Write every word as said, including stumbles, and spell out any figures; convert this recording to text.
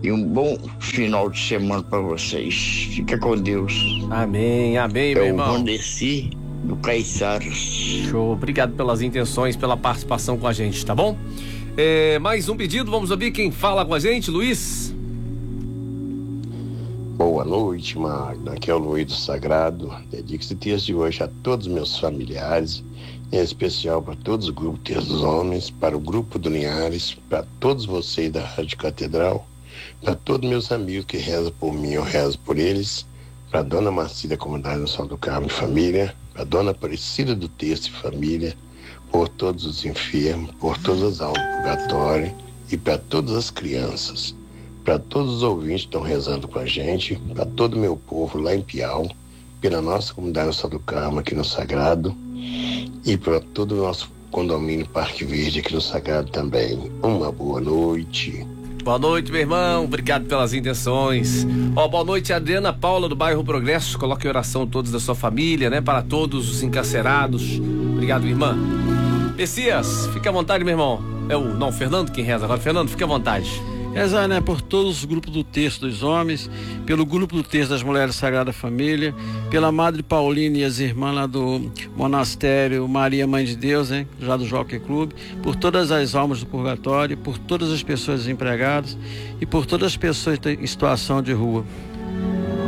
e um bom final de semana para vocês. Fica com Deus. Amém, amém, é meu o irmão. Vandeci do Caiçaras. Show, obrigado pelas intenções, pela participação com a gente, tá bom? É, mais um pedido, vamos ouvir quem fala com a gente, Luiz. Boa noite, Magno. Aqui é o Luiz do Sagrado. Dedico esse texto de hoje a todos os meus familiares, em especial para todos os grupos Texto dos Homens, para o grupo do Linhares, para todos vocês da Rádio Catedral, para todos meus amigos que rezam por mim, eu rezo por eles, para a Dona Marcília, Comunidade Nacional do Carmo e Família, para a Dona Aparecida do Texto e Família, por todos os enfermos, por todas as almas do purgatório e para todas as crianças. Para todos os ouvintes que estão rezando com a gente, para todo o meu povo lá em Piau, pela nossa comunidade Nacional do Carmo aqui no Sagrado e para todo o nosso condomínio Parque Verde aqui no Sagrado também. Uma boa noite. Boa noite, meu irmão, obrigado pelas intenções. Ó, boa noite, Adriana Paula do bairro Progresso, coloque em oração todos da sua família, né, para todos os encarcerados. Obrigado, irmã. Messias, fica à vontade, meu irmão. É o, não, Fernando quem reza agora. Fernando, fica à vontade. Rezar, né, por todos os grupos do Texto dos Homens, pelo grupo do Texto das Mulheres Sagrada Família, pela Madre Paulina e as irmãs lá do Monastério Maria Mãe de Deus, hein, já do Jockey Clube, por todas as almas do purgatório, por todas as pessoas desempregadas e por todas as pessoas em situação de rua.